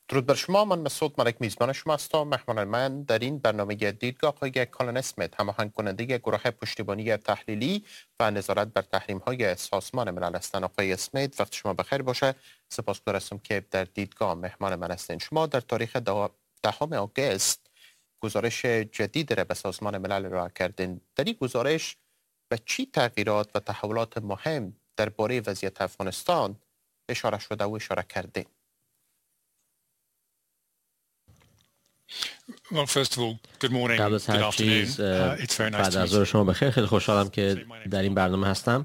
درود بر شما. من مسعود ملک میزبان شما هستم. مهمان من در این برنامه دیدگاه آقای کالن اسمیت، هماهنگ کننده گروه پشتیبانی تحلیلی و نظارت بر تحریم های سازمان ملل هستند. آقای اسمیت، وقت شما بخیر باشه. سپاسگزار هستم که در دیدگاه مهمان من هستین. شما در تاریخ 10 آگوست گزارش جدید را به سازمان ملل ارائه کردین. در این گزارش به چی تغییرات و تحولات مهم درباره وضعیت افغانستان اشاره شده و اشاره کردین؟ قبل از هر چیز بعد از ظهر شما بخیر. خیلی خوشحالم که در این برنامه هستم.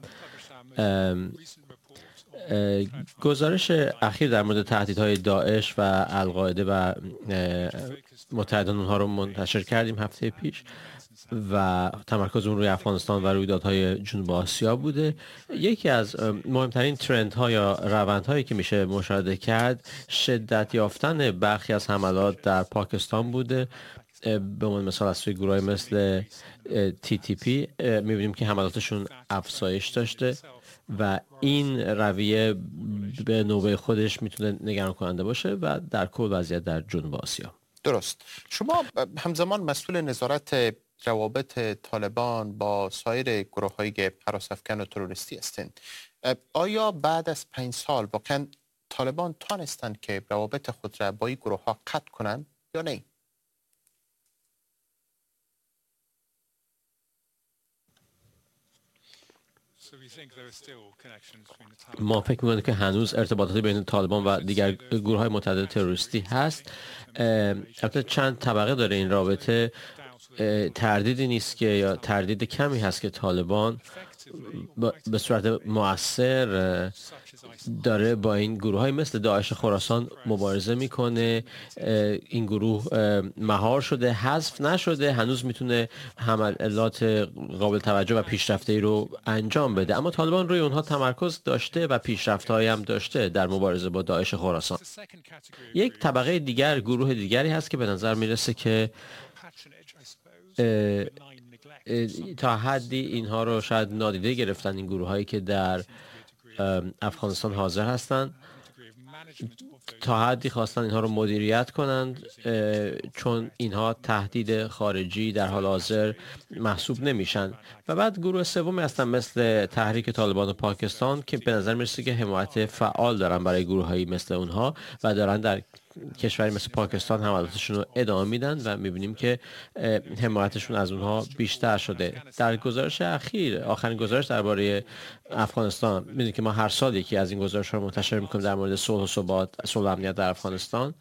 گزارش اخیر در مورد تهدیدهای داعش و القاعده و متحدان اونها رو منتشر کردیم هفته پیش و تمرکز اون روی افغانستان و رویدادهای جنوب آسیا بوده. یکی از مهمترین ترندها یا روندهایی که میشه مشاهده کرد شدت یافتن برخی از حملات در پاکستان بوده. به عنوان مثال از سوی گروه‌های مثل TTP میبینیم که حملاتشون افزایش داشته و این رویه به نوبه خودش میتونه نگران کننده باشه و در کل وضعیت در جنوب آسیا. درست. شما همزمان مسئول نظارت روابط طالبان با سایر گروه‌های هراس‌افکن و تروریستی هستند. آیا بعد از 5 سال واقعا طالبان تانستند که روابط خود را با این گروه‌ها قطع کنند یا نه؟ ما فکر می‌کنیم که هنوز ارتباطاتی بین طالبان و دیگر گروه‌های متعدد تروریستی هست. البته چند طبقه داره این رابطه. تردیدی نیست که یا تردید کمی هست که طالبان به صورت مؤثر داره با این گروه‌های مثل داعش خراسان مبارزه میکنه. این گروه مهار شده، حذف نشده، هنوز میتونه حملات قابل توجه و پیشرفته‌ای رو انجام بده، اما طالبان روی اونها تمرکز داشته و پیشرفت‌هایی هم داشته در مبارزه با داعش خراسان. یک طبقه دیگر، گروه دیگری هست که به نظر میرسه که تا حدی اینها رو شاید نادیده گرفتن، این گروه هایی که در افغانستان حاضر هستند، تا حدی خواستن اینها رو مدیریت کنند چون اینها تهدید خارجی در حال حاضر محسوب نمیشن. و بعد گروه سومی هستن مثل تحریک طالبان و پاکستان که به نظر میرسه که حمایت فعال دارن برای گروه هایی مثل اونها و دارن در کشوری مثل پاکستان حملاتشون رو ادامه میدن و میبینیم که حمایتشون از اونها بیشتر شده. در گزارش اخیر، آخرین گزارش درباره افغانستان، میدونید که ما هر سال یکی از این گزارش‌ها رو منتشر میکنیم در مورد صلح و ثبات، صلح و امنیت در افغانستان.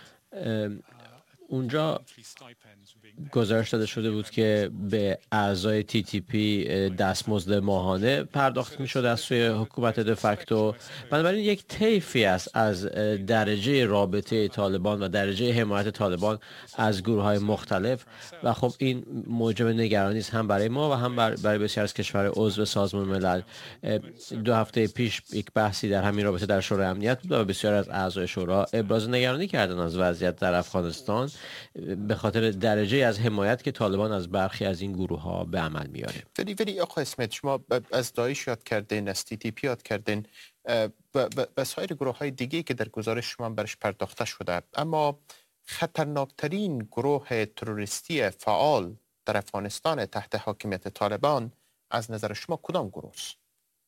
اونجا گزارش داده شده بود که به اعضای TTP دستمزد ماهانه پرداخت می شده از سوی حکومت دفکتو. بنابراین یک طیفی است از درجه رابطه طالبان و درجه حمایت طالبان از گروه های مختلف و خب این موجب نگرانی است هم برای ما و هم برای بسیار از کشور عضو سازمان ملل. 2 هفته پیش یک بحثی در همین رابطه در شورای امنیت بود و بسیار از اعضای شورا ابراز نگرانی کردن از وضعیت در افغانستان به خاطر درجه از حمایت که طالبان از برخی از این گروه ها به عمل میاره. ولی آقای اسمیت، شما از داعش یاد کردین، از TTP یاد کردین و سایر گروه های دیگه که در گزارش شما برش پرداخته شده، اما خطرناکترین گروه تروریستی فعال در افغانستان تحت حاکمیت طالبان از نظر شما کدام گروه است؟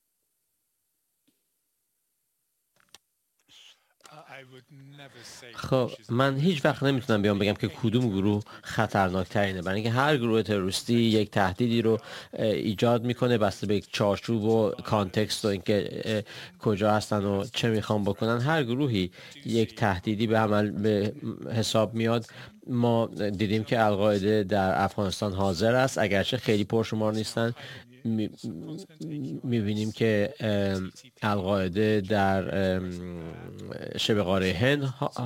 خب من هیچ وقت نمیتونم بیام بگم که کدوم گروه خطرناک ترینه، برای اینکه هر گروه تروریستی یک تهدیدی رو ایجاد میکنه بسته به یک چارچوب و کانتکست و اینکه کجا هستن و چه میخوان بکنن. هر گروهی یک تهدیدی به عمل به حساب میاد. ما دیدیم که القاعده در افغانستان حاضر است، اگرچه خیلی پرشمار نیستن. میبینیم که القاعده در شبه قاره هند